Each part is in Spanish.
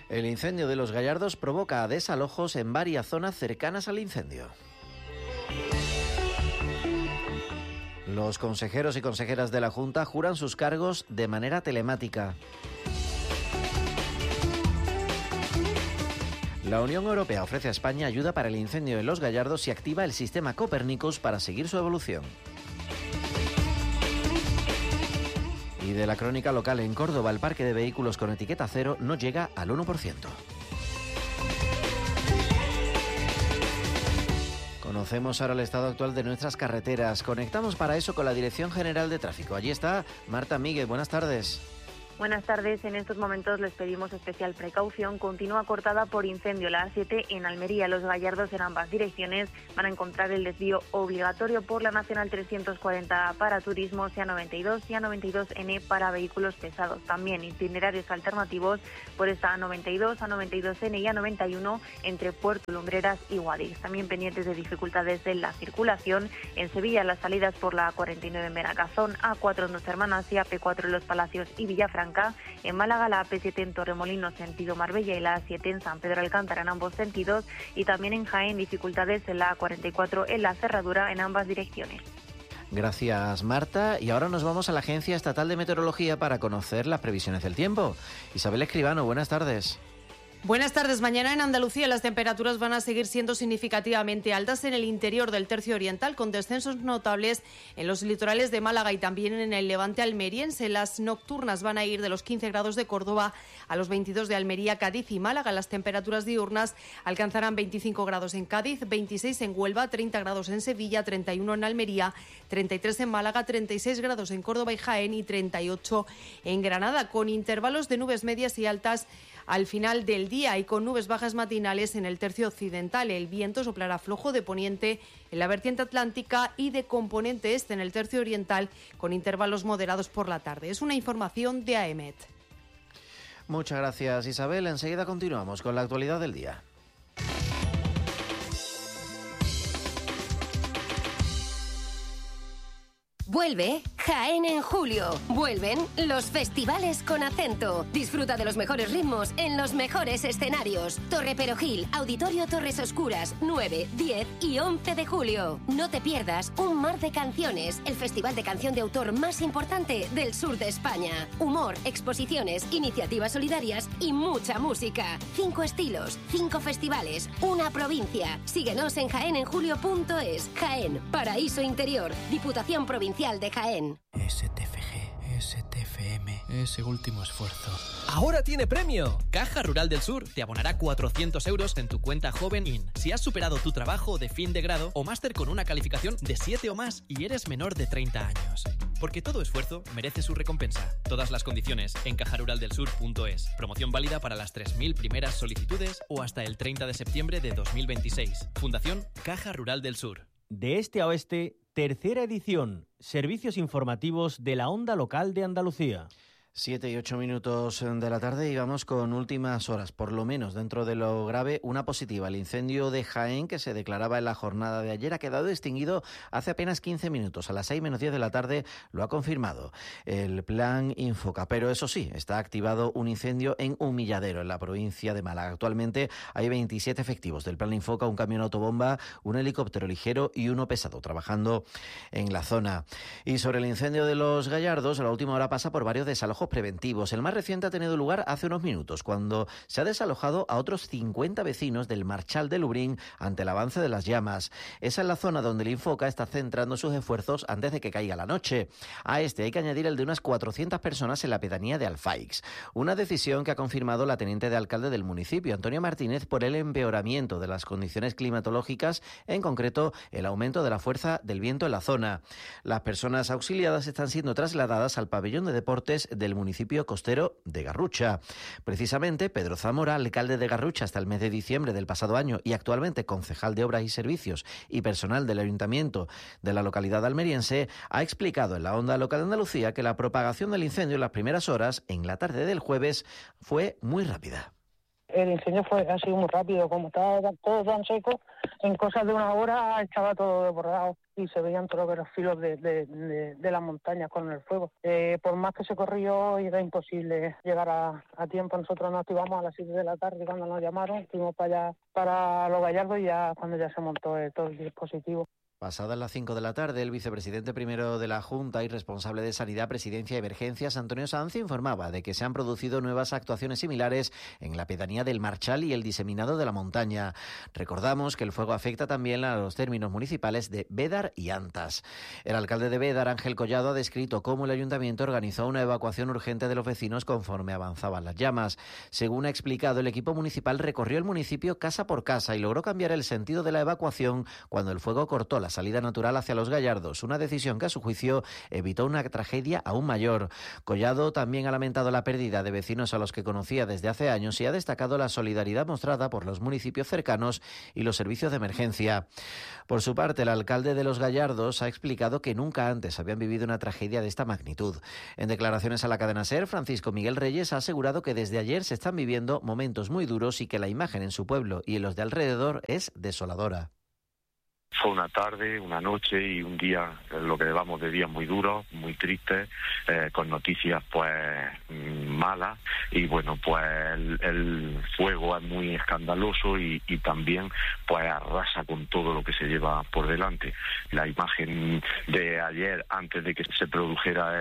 El incendio de Los Gallardos provoca desalojos en varias zonas cercanas al incendio. Los consejeros y consejeras de la Junta juran sus cargos de manera telemática. La Unión Europea ofrece a España ayuda para el incendio de Los Gallardos y activa el sistema Copernicus para seguir su evolución. Y de la crónica local en Córdoba, el parque de vehículos con etiqueta cero no llega al 1%. Conocemos ahora el estado actual de nuestras carreteras. Conectamos para eso con la Dirección General de Tráfico. Allí está Marta Míguez. Buenas tardes. Buenas tardes. En estos momentos les pedimos especial precaución. Continúa cortada por incendio la A7 en Almería. Los Gallardos en ambas direcciones van a encontrar el desvío obligatorio por la Nacional 340 para turismo, A92 y A92N para vehículos pesados. También itinerarios alternativos por esta A92, A92N y A91 entre Puerto Lumbreras y Guadix. También pendientes de dificultades en la circulación. En Sevilla las salidas por la A49 en Benacazón, A4 en Dos Hermanas y AP4 en Los Palacios y Villafranca. En Málaga la AP7 en Torremolinos sentido Marbella y la A7 en San Pedro Alcántara en ambos sentidos, y también en Jaén dificultades en la A44 en la Cerradura en ambas direcciones. Gracias, Marta. Y ahora nos vamos a la Agencia Estatal de Meteorología para conocer las previsiones del tiempo. Isabel Escribano, buenas tardes. Buenas tardes. Mañana en Andalucía las temperaturas van a seguir siendo significativamente altas en el interior del tercio oriental, con descensos notables en los litorales de Málaga y también en el levante almeriense. Las nocturnas van a ir de los 15 grados de Córdoba a los 22 de Almería, Cádiz y Málaga. Las temperaturas diurnas alcanzarán 25 grados en Cádiz, 26 en Huelva, 30 grados en Sevilla, 31 en Almería, 33 en Málaga, 36 grados en Córdoba y Jaén y 38 en Granada, con intervalos de nubes medias y altas al final del día y con nubes bajas matinales en el tercio occidental. El viento soplará flojo de poniente en la vertiente atlántica y de componente este en el tercio oriental, con intervalos moderados por la tarde. Es una información de AEMET. Muchas gracias, Isabel. Enseguida continuamos con la actualidad del día. Vuelve Jaén en julio. Vuelven los festivales con acento. Disfruta de los mejores ritmos en los mejores escenarios. Torre Perojil, Auditorio Torres Oscuras, 9, 10 y 11 de julio. No te pierdas Un Mar de Canciones, el festival de canción de autor más importante del sur de España. Humor, exposiciones, iniciativas solidarias y mucha música. 5 estilos, 5 festivales, una provincia. Síguenos en jaenenjulio.es. Jaén, paraíso interior, Diputación Provincial de Jaén. STFG, STFM, ese último esfuerzo. ¡Ahora tiene premio! Caja Rural del Sur te abonará 400 euros en tu cuenta Joven IN si has superado tu trabajo de fin de grado o máster con una calificación de 7 o más y eres menor de 30 años. Porque todo esfuerzo merece su recompensa. Todas las condiciones en cajaruraldelsur.es. Promoción válida para las 3.000 primeras solicitudes o hasta el 30 de septiembre de 2026. Fundación Caja Rural del Sur. De este a oeste, tercera edición. Servicios informativos de la Onda Local de Andalucía. 7 y 8 minutos de la tarde y vamos con últimas horas, por lo menos dentro de lo grave, una positiva. El incendio de Jaén que se declaraba en la jornada de ayer ha quedado extinguido hace apenas 15 minutos. A las 6 menos 10 de la tarde lo ha confirmado el plan Infoca. Pero eso sí, está activado un incendio en Humilladero, en la provincia de Málaga. Actualmente hay 27 efectivos del plan Infoca, un camión autobomba, un helicóptero ligero y uno pesado trabajando en la zona. Y sobre el incendio de Los Gallardos, a la última hora pasa por varios desalojos preventivos. El más reciente ha tenido lugar hace unos minutos, cuando se ha desalojado a otros 50 vecinos del Marchal de Lubrín ante el avance de las llamas. Esa es la zona donde el Infoca está centrando sus esfuerzos antes de que caiga la noche. A este hay que añadir el de unas 400 personas en la pedanía de Alfaix. Una decisión que ha confirmado la teniente de alcalde del municipio, Antonio Martínez, por el empeoramiento de las condiciones climatológicas, en concreto el aumento de la fuerza del viento en la zona. Las personas auxiliadas están siendo trasladadas al pabellón de deportes del municipio costero de Garrucha. Precisamente, Pedro Zamora, alcalde de Garrucha hasta el mes de diciembre del pasado año y actualmente concejal de Obras y Servicios y personal del ayuntamiento de la localidad almeriense, ha explicado en la Onda Local de Andalucía que la propagación del incendio en las primeras horas, en la tarde del jueves, fue muy rápida. el incendio ha sido muy rápido, como estaba todo tan seco, en cosas de una hora estaba todo desbordado y se veían todos los filos de las montañas con el fuego. Por más que se corrió, era imposible llegar a tiempo. Nosotros nos activamos a las 7 de la tarde cuando nos llamaron, fuimos para allá, para Los Gallardos, y ya cuando ya se montó todo el dispositivo. Pasadas las 5 de la tarde, el vicepresidente primero de la Junta y responsable de Sanidad, Presidencia y Emergencias, Antonio Sanz, informaba de que se han producido nuevas actuaciones similares en la pedanía del Marchal y el Diseminado de la Montaña. Recordamos que el fuego afecta también a los términos municipales de Bédar y Antas. El alcalde de Bédar, Ángel Collado, ha descrito cómo el ayuntamiento organizó una evacuación urgente de los vecinos conforme avanzaban las llamas. Según ha explicado, el equipo municipal recorrió el municipio casa por casa y logró cambiar el sentido de la evacuación cuando el fuego cortó la salida natural hacia Los Gallardos, una decisión que a su juicio evitó una tragedia aún mayor. Collado también ha lamentado la pérdida de vecinos a los que conocía desde hace años y ha destacado la solidaridad mostrada por los municipios cercanos y los servicios de emergencia. Por su parte, el alcalde de Los Gallardos ha explicado que nunca antes habían vivido una tragedia de esta magnitud. En declaraciones a la cadena SER, Francisco Miguel Reyes ha asegurado que desde ayer se están viviendo momentos muy duros y que la imagen en su pueblo y en los de alrededor es desoladora. Fue una tarde, una noche y un día, lo que llevamos de días muy duros, muy tristes, con noticias pues malas, y bueno, pues el fuego es muy escandaloso y también pues arrasa con todo lo que se lleva por delante. La imagen de ayer, antes de que se produjera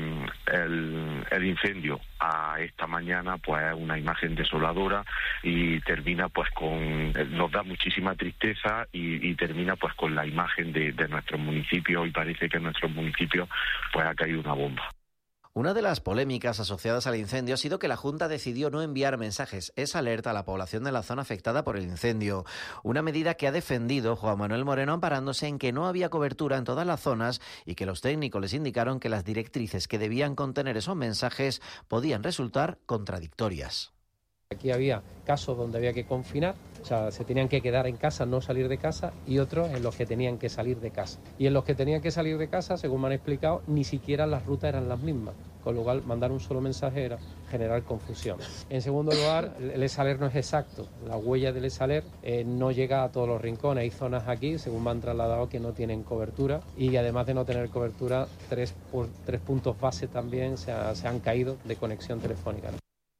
el incendio, a esta mañana, pues es una imagen desoladora y termina pues nos da muchísima tristeza y termina pues con la imagen de nuestro municipio, y parece que en nuestro municipio pues ha caído una bomba. Una de las polémicas asociadas al incendio ha sido que la Junta decidió no enviar mensajes esa alerta a la población de la zona afectada por el incendio. Una medida que ha defendido Juan Manuel Moreno, amparándose en que no había cobertura en todas las zonas y que los técnicos les indicaron que las directrices que debían contener esos mensajes podían resultar contradictorias. Aquí había casos donde había que confinar, o sea, se tenían que quedar en casa, no salir de casa, y otros en los que tenían que salir de casa. Y en los que tenían que salir de casa, según me han explicado, ni siquiera las rutas eran las mismas, con lo cual mandar un solo mensaje era generar confusión. En segundo lugar, el esaler no es exacto, la huella del esaler no llega a todos los rincones. Hay zonas aquí, según me han trasladado, que no tienen cobertura, y además de no tener cobertura, tres puntos base también se han caído de conexión telefónica.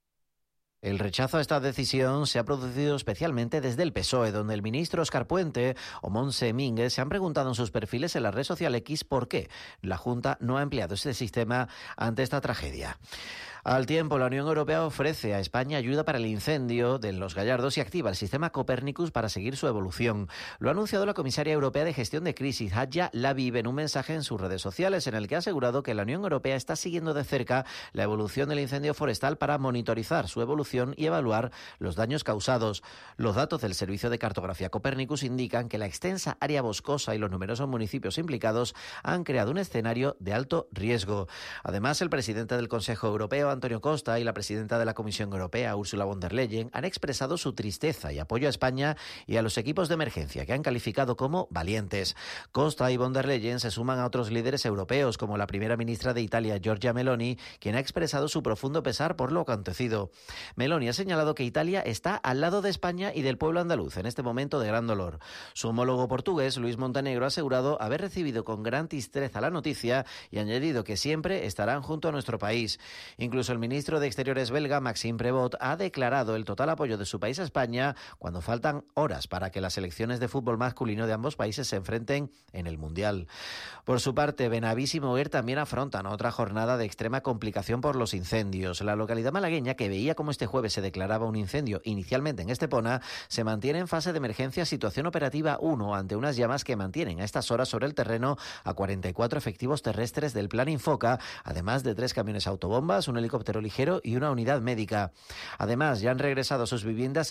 El rechazo a esta decisión se ha producido especialmente desde el PSOE, donde el ministro Óscar Puente o Montse Mínguez se han preguntado en sus perfiles en la red social X por qué la Junta no ha empleado este sistema ante esta tragedia. Al tiempo, la Unión Europea ofrece a España ayuda para el incendio de Los Gallardos y activa el sistema Copernicus para seguir su evolución. Lo ha anunciado la comisaria europea de gestión de crisis, Hadja Laviv, en un mensaje en sus redes sociales en el que ha asegurado que la Unión Europea está siguiendo de cerca la evolución del incendio forestal para monitorizar su evolución y evaluar los daños causados. Los datos del servicio de cartografía Copernicus indican que la extensa área boscosa y los numerosos municipios implicados han creado un escenario de alto riesgo. Además, el presidente del Consejo Europeo, Antonio Costa, y la presidenta de la Comisión Europea, Ursula von der Leyen, han expresado su tristeza y apoyo a España y a los equipos de emergencia, que han calificado como valientes. Costa y von der Leyen se suman a otros líderes europeos, como la primera ministra de Italia, Giorgia Meloni, quien ha expresado su profundo pesar por lo acontecido. Meloni ha señalado que Italia está al lado de España y del pueblo andaluz en este momento de gran dolor. Su homólogo portugués, Luis Montenegro, ha asegurado haber recibido con gran tristeza la noticia y ha añadido que siempre estarán junto a nuestro país. Incluso el ministro de Exteriores belga, Maxime Prevot, ha declarado el total apoyo de su país a España cuando faltan horas para que las selecciones de fútbol masculino de ambos países se enfrenten en el Mundial. Por su parte, Benavís y Moguer también afrontan otra jornada de extrema complicación por los incendios. La localidad malagueña, que veía cómo este jueves se declaraba un incendio inicialmente en Estepona, se mantiene en fase de emergencia situación operativa 1 ante unas llamas que mantienen a estas horas sobre el terreno a 44 efectivos terrestres del Plan Infoca, además de 3 camiones autobombas, un helicóptero ligero y una unidad médica. Además, ya han regresado a sus viviendas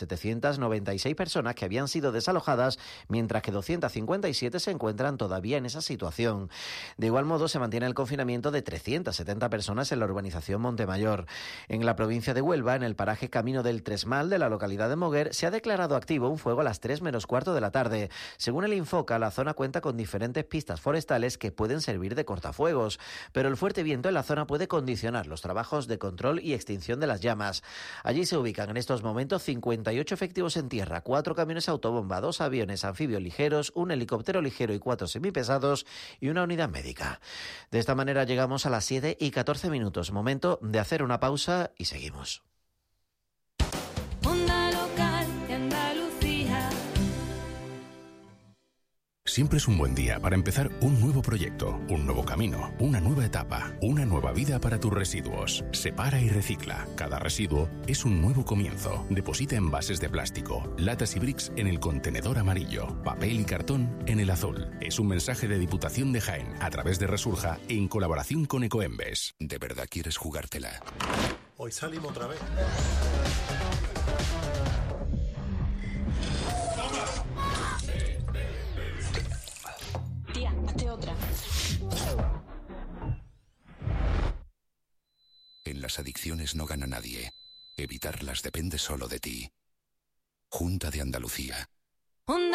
1.796 personas que habían sido desalojadas, mientras que 257 se encuentran todavía en esa situación. De igual modo, se mantiene el confinamiento de 370 personas en la urbanización Montemayor. En la provincia de Huelva, en el paraje Camino del Tresmal de la localidad de Moguer, se ha declarado activo un fuego a las 3 menos cuarto de la tarde. Según el Infoca, la zona cuenta con diferentes pistas forestales que pueden servir de cortafuegos, pero el fuerte viento en la zona puede condicionar los trabajos de control y extinción de las llamas. Allí se ubican en estos momentos 58 efectivos en tierra, 4 camiones autobomba, 2 aviones anfibios ligeros, un helicóptero ligero y 4 semipesados y una unidad médica. De esta manera llegamos a las 7:14. Momento de hacer una pausa y seguimos. Onda Local de Andalucía. Siempre es un buen día para empezar un nuevo proyecto, un nuevo camino, una nueva etapa, una nueva vida para tus residuos. Separa y recicla. Cada residuo es un nuevo comienzo. Deposita envases de plástico, latas y bricks en el contenedor amarillo, papel y cartón en el azul. Es un mensaje de Diputación de Jaén a través de Resurja en colaboración con Ecoembes. ¿De verdad quieres jugártela? Hoy salimos otra vez. Tía, hazte otra. En las adicciones no gana nadie. Evitarlas depende solo de ti. Junta de Andalucía.